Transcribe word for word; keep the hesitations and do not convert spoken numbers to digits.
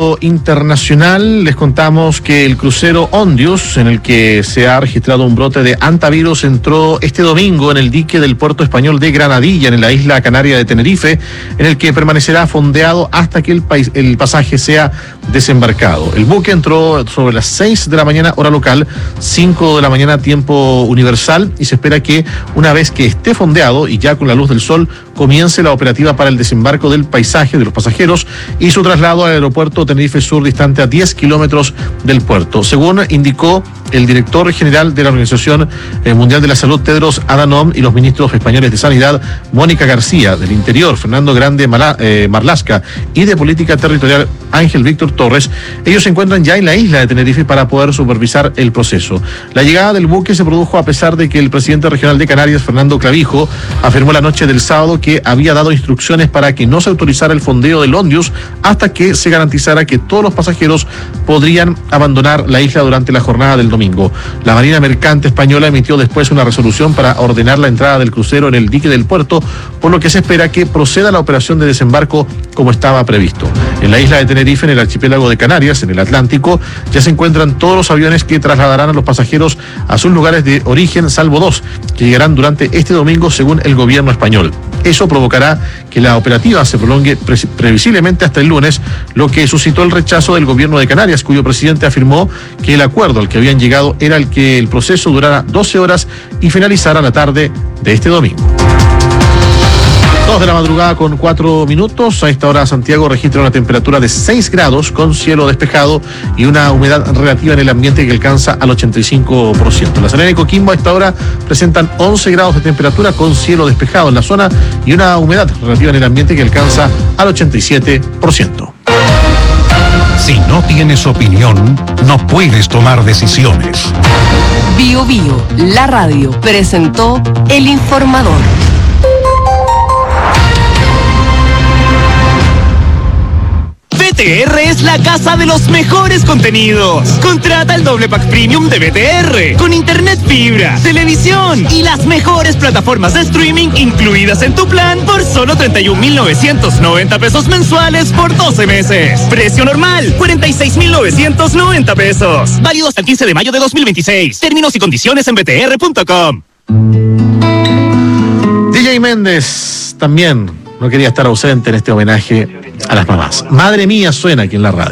ámbito internacional, les contamos que el crucero Ondius, en el que se ha registrado un brote de hantavirus, entró este domingo en el dique del puerto español de Granadilla, en la isla canaria de Tenerife, en el que permanecerá fondeado hasta que el, país, el pasaje sea desembarcado. El buque entró sobre las seis de la mañana hora local, cinco de la mañana tiempo universal, y se espera que una vez que esté fondeado y ya con la luz del sol, comience la operativa para el desembarco del paisaje de los pasajeros y su traslado al aeropuerto Tenerife Sur, distante a diez kilómetros del puerto. Según indicó el director general de la Organización Mundial de la Salud, Tedros Adhanom, y los ministros españoles de Sanidad, Mónica García, del Interior, Fernando Grande Mala, eh, Marlasca, y de Política Territorial, Ángel Víctor Torres, ellos se encuentran ya en la isla de Tenerife para poder supervisar el proceso. La llegada del buque se produjo a pesar de que el presidente regional de Canarias, Fernando Clavijo, afirmó la noche del sábado que había dado instrucciones para que no se autorizara el fondeo del Ondius hasta que se garantizara que todos los pasajeros podrían abandonar la isla durante la jornada del domingo. La Marina Mercante española emitió después una resolución para ordenar la entrada del crucero en el dique del puerto, por lo que se espera que proceda la operación de desembarco como estaba previsto. En la isla de Tenerife, en el archipiélago de Canarias, en el Atlántico, ya se encuentran todos los aviones que trasladarán a los pasajeros a sus lugares de origen, salvo dos, que llegarán durante este domingo según el gobierno español. Eso provocará que la operativa se prolongue pre- previsiblemente hasta el lunes, lo que suscitó el rechazo del gobierno de Canarias, cuyo presidente afirmó que el acuerdo al que habían llegado era el que el proceso durara doce horas y finalizara la tarde de este domingo. Dos de la madrugada con cuatro minutos. A esta hora Santiago registra una temperatura de seis grados con cielo despejado y una humedad relativa en el ambiente que alcanza al ochenta y cinco por ciento. La Serena y Coquimbo a esta hora presentan once grados de temperatura con cielo despejado en la zona y una humedad relativa en el ambiente que alcanza al ochenta y siete por ciento. Si no tienes opinión, no puedes tomar decisiones. Bio Bio, la radio, presentó El Informador. B T R es la casa de los mejores contenidos. Contrata el doble pack premium de B T R con internet fibra, televisión y las mejores plataformas de streaming incluidas en tu plan por solo treinta y un mil novecientos noventa pesos mensuales por doce meses. Precio normal, cuarenta y seis mil novecientos noventa pesos. Válido hasta el quince de mayo de dos mil veintiséis. Términos y condiciones en b t r punto com. D J Méndez también no quería estar ausente en este homenaje a las mamás. Madre mía suena aquí en la radio.